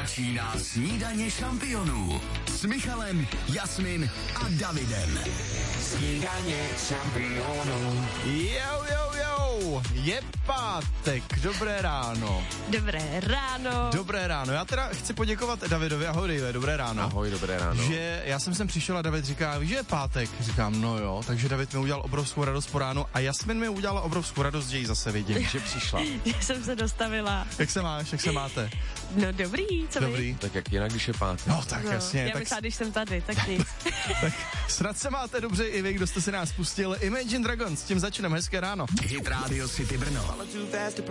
Začíná snídaně šampionů s Michalem, Jasmin a Davidem. Snídaně šampionů. Jo, je pátek, dobré ráno. Dobré ráno. Dobré ráno, já teda chci poděkovat Davidovi, ahoj David, dobré ráno. Ahoj, dobré ráno. Že já jsem sem přišel a David říká, víš, že je pátek? Říkám, no jo, takže David mi udělal obrovskou radost po ránu a Jasmin mi udělala obrovskou radost, že ji zase vidím, že přišla. Já jsem se dostavila. Jak se máš, jak se máte? No dobrý, co Dobrý. Tak jak jinak, když je pátek. No tak jasně. Já tak myslím, když jsem tady, tak nic. tak snad se máte dobře i vy, kdo jste si nás pustili. Imagine Dragons, s tím začneme, hezké ráno. Hit Radio City Brno.